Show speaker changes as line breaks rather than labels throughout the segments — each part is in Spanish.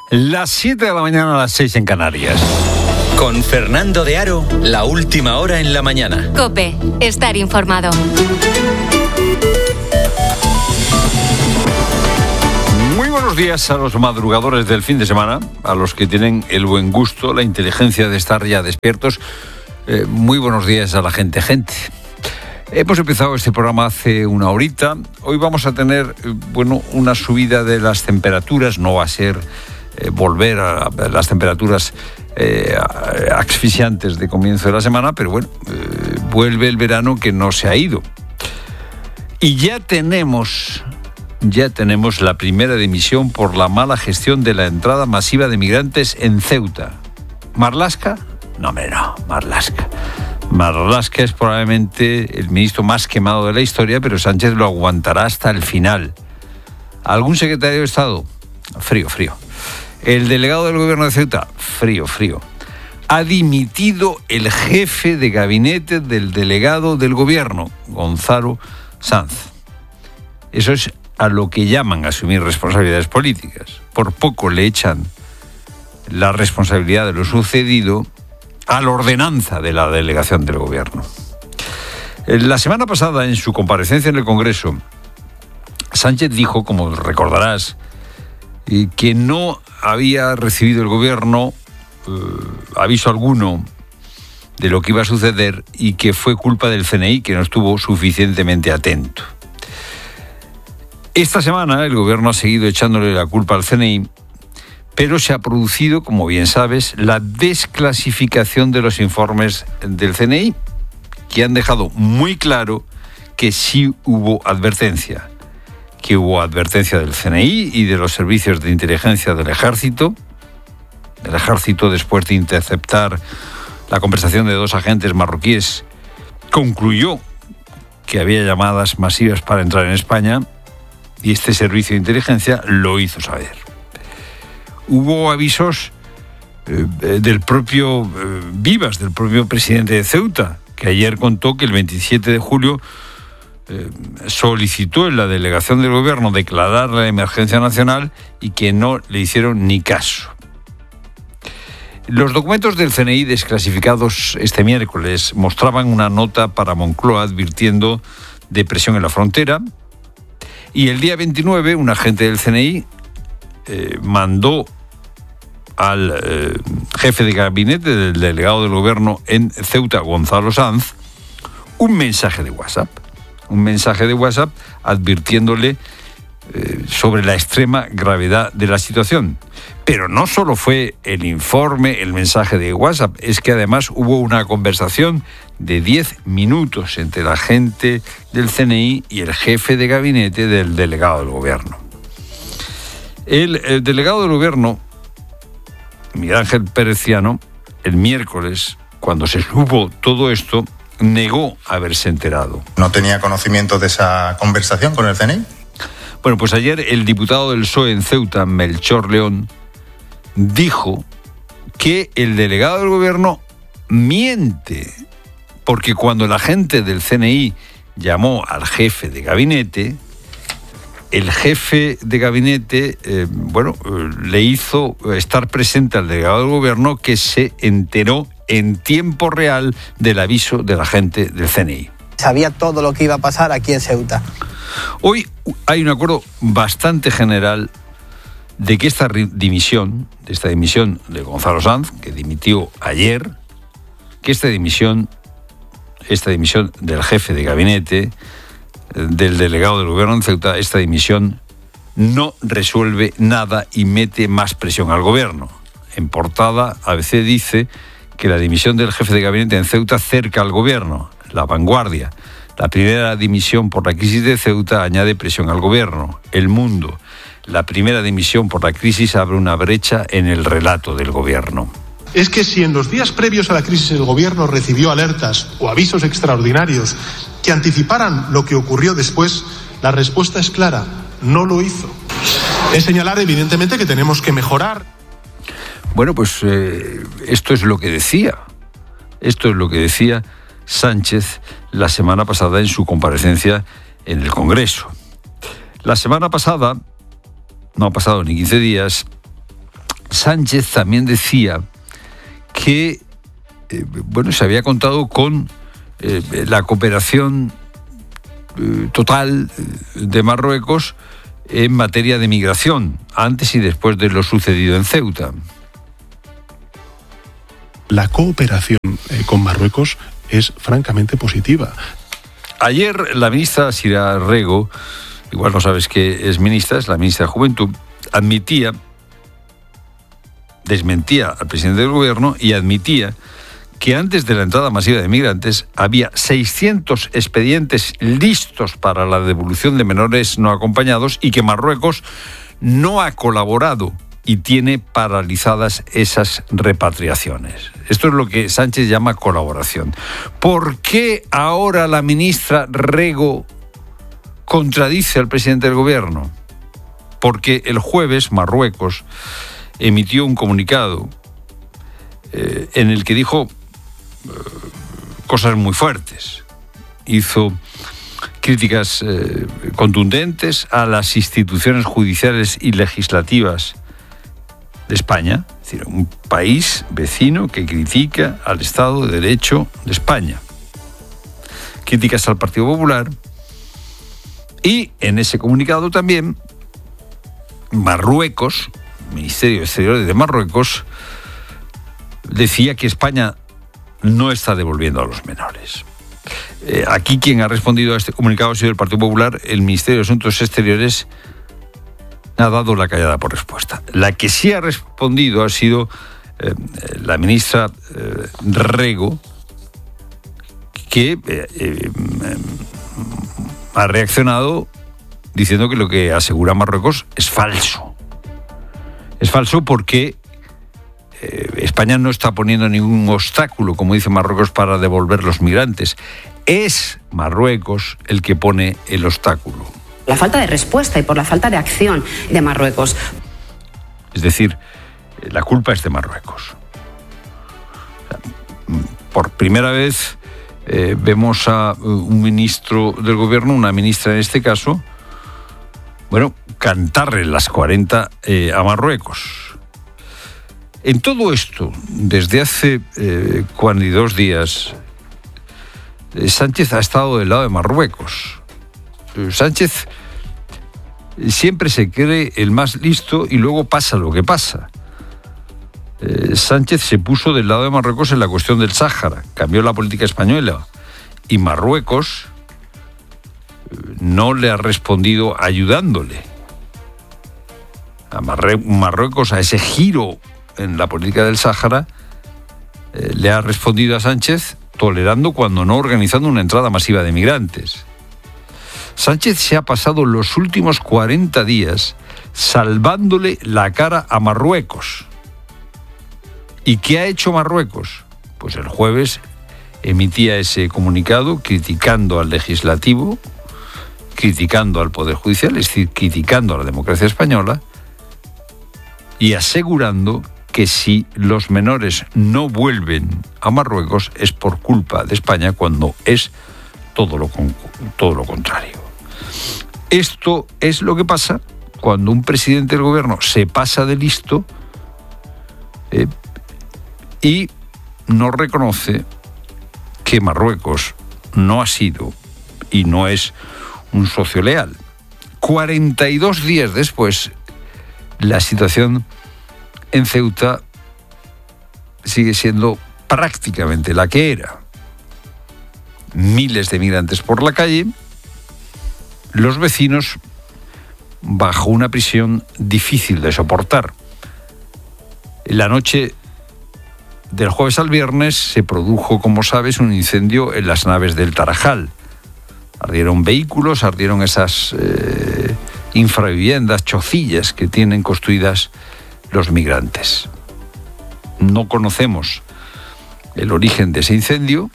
Las 7 de la mañana a las 6 en Canarias.
Con Fernando de Aro, la última hora en la mañana.
COPE, estar informado.
Muy buenos días a los madrugadores del fin de semana, a los que tienen el buen gusto, la inteligencia de estar ya despiertos. Muy buenos días a la gente. Hemos empezado este programa hace una horita. Hoy vamos a tener, una subida de las temperaturas. No va a ser volver a las temperaturas asfixiantes de comienzo de la semana, pero vuelve el verano que no se ha ido. Y ya tenemos la primera dimisión por la mala gestión de la entrada masiva de migrantes en Ceuta. ¿Marlaska? No, Marlaska. Marlaska es probablemente el ministro más quemado de la historia, pero Sánchez lo aguantará hasta el final. ¿Algún secretario de Estado? Frío. El delegado del gobierno de Ceuta, frío. Ha dimitido el jefe de gabinete del delegado del gobierno, Gonzalo Sanz. Eso es a lo que llaman asumir responsabilidades políticas. Por poco le echan la responsabilidad de lo sucedido a la ordenanza de la delegación del gobierno. La semana pasada, en su comparecencia en el Congreso, Sánchez dijo, como recordarás, que no había recibido el gobierno aviso alguno de lo que iba a suceder y que fue culpa del CNI, que no estuvo suficientemente atento. Esta semana el gobierno ha seguido echándole la culpa al CNI, pero se ha producido, como bien sabes, la desclasificación de los informes del CNI, que han dejado muy claro que sí hubo advertencia. Que hubo advertencia del CNI y de los servicios de inteligencia del ejército. El ejército, después de interceptar la conversación de 2 agentes marroquíes, concluyó que había llamadas masivas para entrar en España y este servicio de inteligencia lo hizo saber. Hubo avisos del propio Vivas, del propio presidente de Ceuta, que ayer contó que el 27 de julio solicitó en la delegación del gobierno declarar la emergencia nacional y que no le hicieron ni caso. Los documentos del CNI desclasificados este miércoles mostraban una nota para Moncloa advirtiendo de presión en la frontera, y el día 29 un agente del CNI mandó al jefe de gabinete del delegado del gobierno en Ceuta, Gonzalo Sanz, un mensaje de WhatsApp advirtiéndole sobre la extrema gravedad de la situación. Pero no solo fue el informe, el mensaje de WhatsApp, es que además hubo una conversación de 10 minutos entre el agente del CNI y el jefe de gabinete del delegado del gobierno. El delegado del gobierno, Miguel Ángel Pereciano, el miércoles, cuando se supo todo esto, negó haberse enterado.
¿No tenía conocimiento de esa conversación con el CNI?
Bueno, pues ayer el diputado del PSOE en Ceuta, Melchor León, dijo que el delegado del gobierno miente, porque cuando el agente del CNI llamó al jefe de gabinete, el jefe de gabinete le hizo estar presente al delegado del gobierno, que se enteró en tiempo real del aviso del agente del CNI.
Sabía todo lo que iba a pasar aquí en Ceuta.
Hoy hay un acuerdo bastante general de que esta dimisión de Gonzalo Sanz, que dimitió ayer, que esta dimisión del jefe de gabinete, del delegado del gobierno en Ceuta, esta dimisión no resuelve nada y mete más presión al gobierno. En portada, ABC dice que la dimisión del jefe de gabinete en Ceuta cerca al gobierno. La Vanguardia: la primera dimisión por la crisis de Ceuta añade presión al gobierno. El Mundo: la primera dimisión por la crisis abre una brecha en el relato del gobierno.
Es que si en los días previos a la crisis el gobierno recibió alertas o avisos extraordinarios que anticiparan lo que ocurrió después, la respuesta es clara: no lo hizo. Es señalar evidentemente que tenemos que mejorar.
Bueno, pues esto es lo que decía Sánchez la semana pasada en su comparecencia en el Congreso. La semana pasada, no ha pasado ni 15 días, Sánchez también decía que se había contado con la cooperación total de Marruecos en materia de migración, antes y después de lo sucedido en Ceuta.
La cooperación con Marruecos es francamente positiva.
Ayer la ministra Sira Rego, igual no sabes que es ministra, es la ministra de Juventud, desmentía al presidente del gobierno y admitía que antes de la entrada masiva de migrantes había 600 expedientes listos para la devolución de menores no acompañados y que Marruecos no ha colaborado y tiene paralizadas esas repatriaciones. Esto es lo que Sánchez llama colaboración. ¿Por qué ahora la ministra Rego contradice al presidente del gobierno? Porque el jueves Marruecos emitió un comunicado en el que dijo cosas muy fuertes. Hizo críticas contundentes a las instituciones judiciales y legislativas de España, es decir, un país vecino que critica al Estado de Derecho de España. Críticas al Partido Popular y en ese comunicado también Marruecos, Ministerio de Exteriores de Marruecos, decía que España no está devolviendo a los menores. Aquí quien ha respondido a este comunicado ha sido el Partido Popular. El Ministerio de Asuntos Exteriores ha dado la callada por respuesta. La que sí ha respondido ha sido la ministra Rego, que ha reaccionado diciendo que lo que asegura Marruecos es falso. Es falso porque España no está poniendo ningún obstáculo, como dice Marruecos, para devolver los migrantes. Es Marruecos el que pone el obstáculo.
La falta de respuesta y por la falta de acción de Marruecos.
Es decir, la culpa es de Marruecos. Por primera vez vemos a un ministro del gobierno, una ministra en este caso, cantarle las 40 a Marruecos. En todo esto, desde hace 42 días, Sánchez ha estado del lado de Marruecos. Sánchez siempre se cree el más listo y luego pasa lo que pasa. Sánchez se puso del lado de Marruecos en la cuestión del Sáhara, cambió la política española y Marruecos no le ha respondido ayudándole. A Marruecos, a ese giro en la política del Sáhara, le ha respondido a Sánchez tolerando, cuando no organizando, una entrada masiva de migrantes. Sánchez se ha pasado los últimos 40 días salvándole la cara a Marruecos. ¿Y qué ha hecho Marruecos? Pues el jueves emitía ese comunicado criticando al legislativo, criticando al Poder Judicial, es decir, criticando a la democracia española y asegurando que si los menores no vuelven a Marruecos es por culpa de España, cuando es todo lo contrario. Esto es lo que pasa cuando un presidente del gobierno se pasa de listo y no reconoce que Marruecos no ha sido y no es un socio leal. 42 días después, la situación en Ceuta sigue siendo prácticamente la que era. Miles de migrantes por la calle, los vecinos bajo una presión difícil de soportar. En la noche del jueves al viernes se produjo, como sabes, un incendio en las naves del Tarajal. Ardieron vehículos, ardieron esas infraviviendas, chocillas que tienen construidas los migrantes. No conocemos el origen de ese incendio,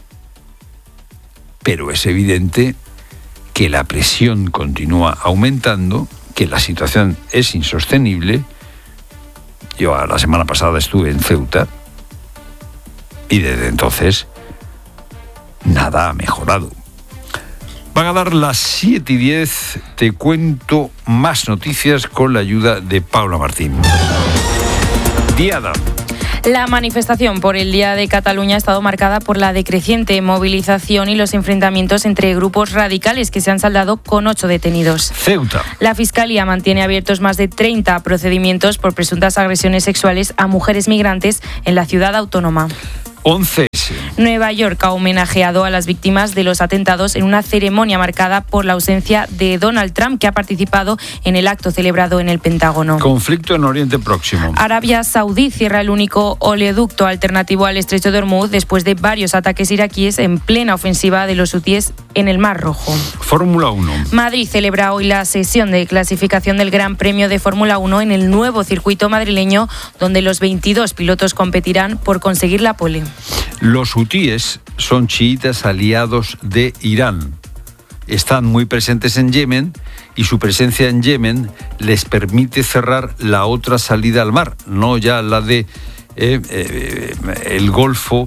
pero es evidente que la presión continúa aumentando, que la situación es insostenible. Yo la semana pasada estuve en Ceuta y desde entonces nada ha mejorado. Van a dar las 7:10, te cuento más noticias con la ayuda de Paula Martín. Diada.
La manifestación por el Día de Cataluña ha estado marcada por la decreciente movilización y los enfrentamientos entre grupos radicales que se han saldado con 8 detenidos.
Ceuta.
La Fiscalía mantiene abiertos más de 30 procedimientos por presuntas agresiones sexuales a mujeres migrantes en la ciudad autónoma.
11.
Nueva York ha homenajeado a las víctimas de los atentados en una ceremonia marcada por la ausencia de Donald Trump, que ha participado en el acto celebrado en el Pentágono.
Conflicto en Oriente Próximo.
Arabia Saudí cierra el único oleoducto alternativo al estrecho de Hormuz después de varios ataques iraquíes en plena ofensiva de los hutíes en el Mar Rojo.
Fórmula 1.
Madrid celebra hoy la sesión de clasificación del Gran Premio de Fórmula 1 en el nuevo circuito madrileño, donde los 22 pilotos competirán por conseguir la pole.
Los hutíes son chiitas aliados de Irán. Están muy presentes en Yemen y su presencia en Yemen les permite cerrar la otra salida al mar, no ya la de el Golfo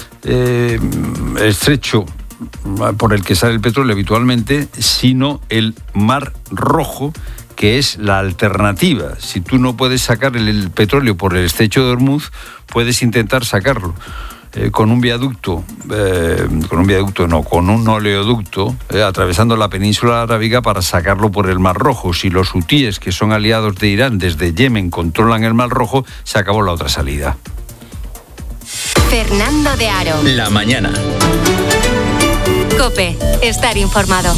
estrecho por el que sale el petróleo habitualmente, sino el Mar Rojo, que es la alternativa. Si tú no puedes sacar el petróleo por el estrecho de Hormuz, puedes intentar sacarlo con un oleoducto, atravesando la península arábiga para sacarlo por el Mar Rojo. Si los hutíes, que son aliados de Irán desde Yemen, controlan el Mar Rojo, se acabó la otra salida.
Fernando de Aro.
La mañana.
COPE. Estar informado.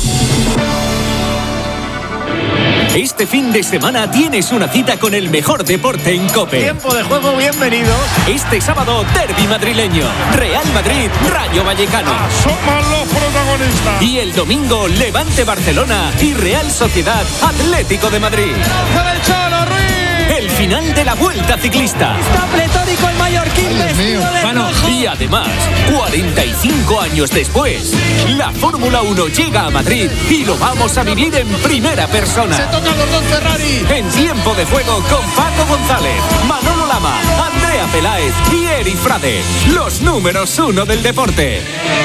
Este fin de semana tienes una cita con el mejor deporte en COPE.
Tiempo de juego, bienvenidos.
Este sábado, derbi madrileño. Real Madrid, Rayo Vallecano.
Somos los protagonistas.
Y el domingo, Levante Barcelona y Real Sociedad Atlético de Madrid. El final de la Vuelta Ciclista.
Está pletórico el mallorquín vestido de rojo.
Y además, 45 años después, la Fórmula 1 llega a Madrid y lo vamos a vivir en primera persona.
Se tocan los dos Ferrari.
En Tiempo de Juego con Paco González, Manolo Lama, Andrea Peláez y Eri Frade. Los números 1 del deporte.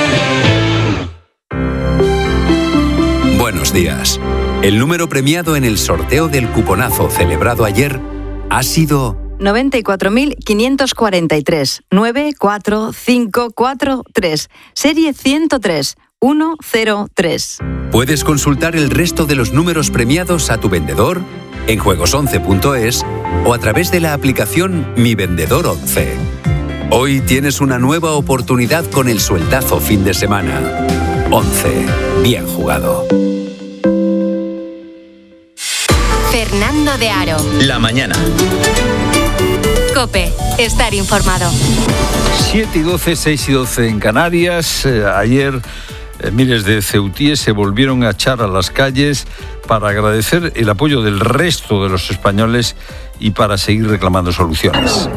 Buenos días. El número premiado en el sorteo del cuponazo celebrado ayer ha sido
94.543 94543, serie 103 103.
Puedes consultar el resto de los números premiados a tu vendedor en juegos11.es o a través de la aplicación Mi Vendedor 11. Hoy tienes una nueva oportunidad con el sueldazo fin de semana. 11. Bien jugado.
Fernando de Aro.
La mañana.
COPE. Estar informado.
7 y 12, 6 y 12 en Canarias. Ayer miles de ceutíes se volvieron a echar a las calles para agradecer el apoyo del resto de los españoles y para seguir reclamando soluciones.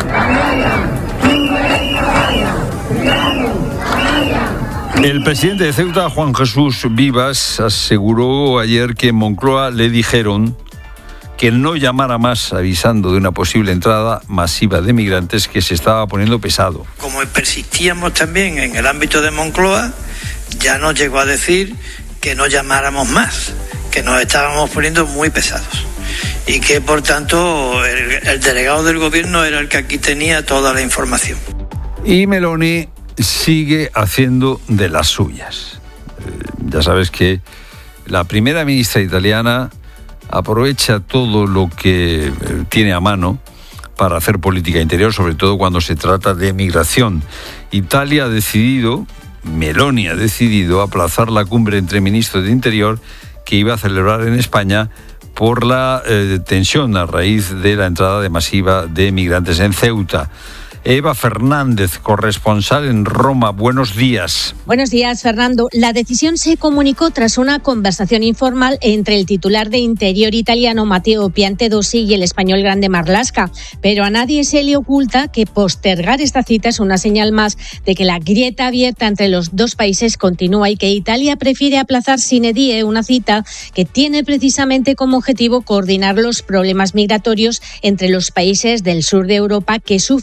El presidente de Ceuta, Juan Jesús Vivas, aseguró ayer que en Moncloa le dijeron que no llamara más avisando de una posible entrada masiva de migrantes que se estaba poniendo pesado.
Como persistíamos también en el ámbito de Moncloa, ya nos llegó a decir que no llamáramos más, que nos estábamos poniendo muy pesados y que por tanto el delegado del gobierno era el que aquí tenía toda la información.
Y Meloni sigue haciendo de las suyas. Ya sabes que la primera ministra italiana aprovecha todo lo que tiene a mano para hacer política interior, sobre todo cuando se trata de migración. Italia ha decidido, Meloni ha decidido aplazar la cumbre entre ministros de Interior que iba a celebrar en España por la tensión a raíz de la entrada masiva de migrantes en Ceuta. Eva Fernández, corresponsal en Roma. Buenos días.
Buenos días, Fernando. La decisión se comunicó tras una conversación informal entre el titular de Interior italiano, Matteo Piantedosi, y el español Grande Marlaska. Pero a nadie se le oculta que postergar esta cita es una señal más de que la grieta abierta entre los dos países continúa y que Italia prefiere aplazar sine die una cita que tiene precisamente como objetivo coordinar los problemas migratorios entre los países del sur de Europa que sufren directamente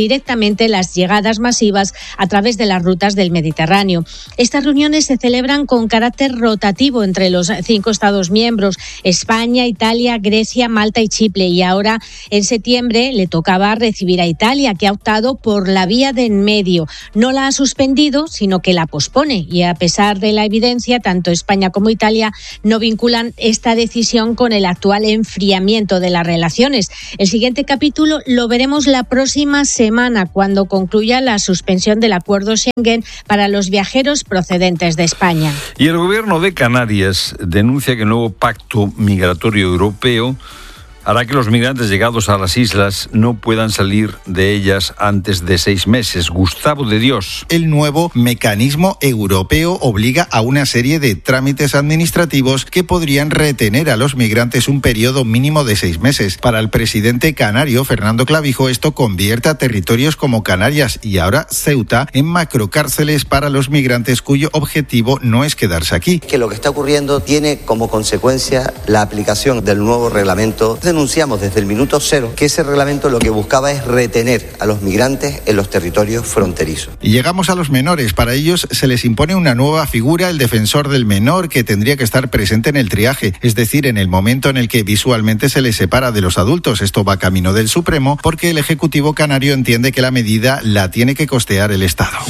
directamente las llegadas masivas a través de las rutas del Mediterráneo. Estas reuniones se celebran con carácter rotativo entre los 5 Estados miembros, España, Italia, Grecia, Malta y Chipre. Y ahora, en septiembre, le tocaba recibir a Italia, que ha optado por la vía de en medio. No la ha suspendido, sino que la pospone. Y a pesar de la evidencia, tanto España como Italia no vinculan esta decisión con el actual enfriamiento de las relaciones. El siguiente capítulo lo veremos la próxima semana, cuando concluya la suspensión del acuerdo Schengen para los viajeros procedentes de España.
Y el gobierno de Canarias denuncia que el nuevo pacto migratorio europeo hará que los migrantes llegados a las islas no puedan salir de ellas antes de 6 meses. Gustavo de Dios.
El nuevo mecanismo europeo obliga a una serie de trámites administrativos que podrían retener a los migrantes un periodo mínimo de 6 meses. Para el presidente canario, Fernando Clavijo, esto convierte a territorios como Canarias y ahora Ceuta en macrocárceles para los migrantes cuyo objetivo no es quedarse aquí.
Que lo que está ocurriendo tiene como consecuencia la aplicación del nuevo reglamento. Denunciamos desde el minuto cero que ese reglamento lo que buscaba es retener a los migrantes en los territorios fronterizos.
Y llegamos a los menores. Para ellos se les impone una nueva figura, el defensor del menor, que tendría que estar presente en el triaje, es decir, en el momento en el que visualmente se les separa de los adultos. Esto va camino del Supremo porque el Ejecutivo canario entiende que la medida la tiene que costear el Estado.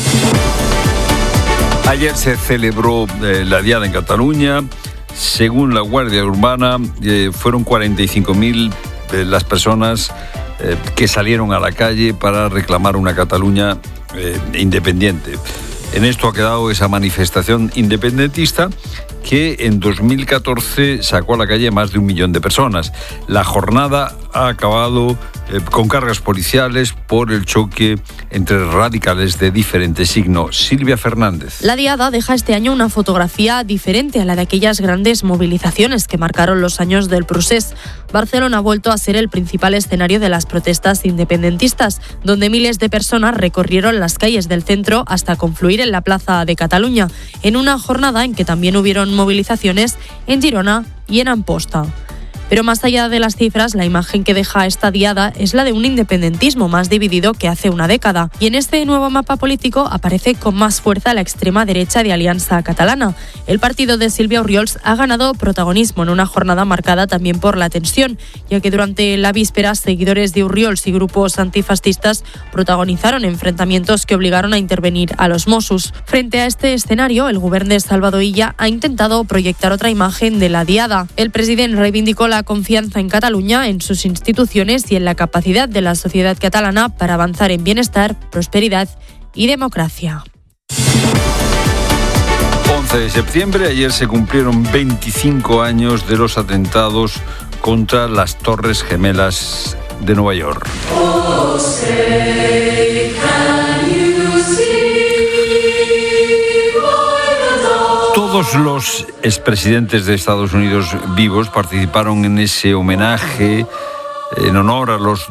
Ayer se celebró la Diada en Cataluña. Según la Guardia Urbana, fueron 45.000 las personas que salieron a la calle para reclamar una Cataluña independiente. En esto ha quedado esa manifestación independentista que en 2014 sacó a la calle más de 1 millón de personas. La jornada ha acabado con cargas policiales por el choque entre radicales de diferente signo. Silvia Fernández.
La Diada deja este año una fotografía diferente a la de aquellas grandes movilizaciones que marcaron los años del Procés. Barcelona ha vuelto a ser el principal escenario de las protestas independentistas, donde miles de personas recorrieron las calles del centro hasta confluir en la Plaza de Cataluña, en una jornada en que también hubieron movilizaciones en Girona y en Amposta. Pero más allá de las cifras, la imagen que deja esta diada es la de un independentismo más dividido que hace una década. Y en este nuevo mapa político aparece con más fuerza la extrema derecha de Alianza Catalana. El partido de Sílvia Orriols ha ganado protagonismo en una jornada marcada también por la tensión, ya que durante la víspera seguidores de Orriols y grupos antifascistas protagonizaron enfrentamientos que obligaron a intervenir a los Mossos. Frente a este escenario, el gobierno de Salvador Illa ha intentado proyectar otra imagen de la diada. El presidente reivindicó la confianza en Cataluña, en sus instituciones y en la capacidad de la sociedad catalana para avanzar en bienestar, prosperidad y democracia.
11 de septiembre, ayer se cumplieron 25 años de los atentados contra las Torres Gemelas de Nueva York. Todos los expresidentes de Estados Unidos vivos participaron en ese homenaje en honor a los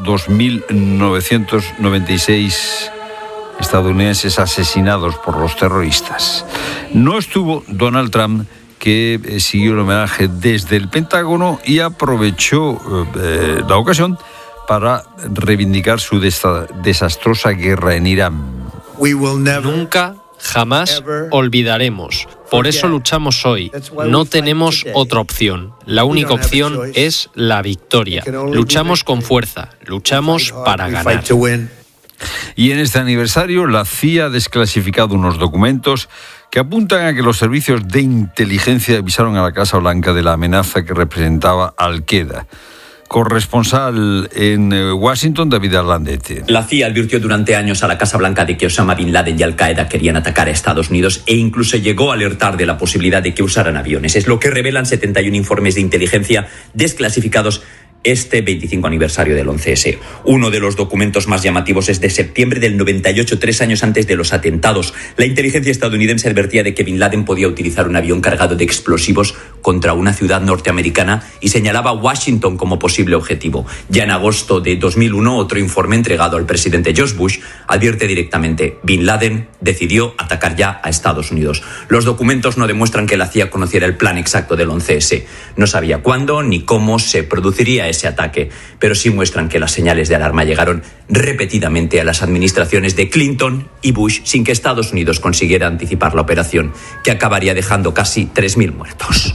2.996 estadounidenses asesinados por los terroristas. No estuvo Donald Trump, que siguió el homenaje desde el Pentágono y aprovechó la ocasión para reivindicar su desastrosa guerra en Irán.
Nunca, jamás olvidaremos. Por eso luchamos hoy. No tenemos otra opción. La única opción es la victoria. Luchamos con fuerza. Luchamos para ganar.
Y en este aniversario, la CIA ha desclasificado unos documentos que apuntan a que los servicios de inteligencia avisaron a la Casa Blanca de la amenaza que representaba Al-Qaeda. Corresponsal en Washington, David Arlandete.
La CIA advirtió durante años a la Casa Blanca de que Osama Bin Laden y Al-Qaeda querían atacar a Estados Unidos e incluso llegó a alertar de la posibilidad de que usaran aviones. Es lo que revelan 71 informes de inteligencia desclasificados este 25 aniversario del 11S. Uno de los documentos más llamativos es de septiembre del 98, 3 años antes de los atentados. La inteligencia estadounidense advertía de que Bin Laden podía utilizar un avión cargado de explosivos contra una ciudad norteamericana y señalaba a Washington como posible objetivo. Ya en agosto de 2001, otro informe entregado al presidente George Bush advierte directamente: Bin Laden decidió atacar ya a Estados Unidos. Los documentos no demuestran que la CIA conociera el plan exacto del 11S. No sabía cuándo ni cómo se produciría ese ataque, pero sí muestran que las señales de alarma llegaron repetidamente a las administraciones de Clinton y Bush sin que Estados Unidos consiguiera anticipar la operación, que acabaría dejando casi 3.000 muertos.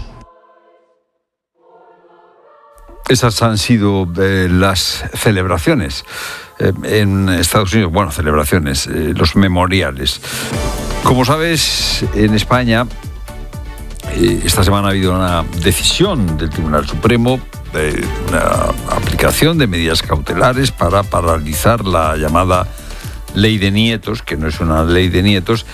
Esas han sido las celebraciones en Estados Unidos. Bueno, celebraciones, los memoriales. Como sabes, en España esta semana ha habido una decisión del Tribunal Supremo de una aplicación de medidas cautelares para paralizar la llamada Ley de Nietos, que no es una ley de nietos,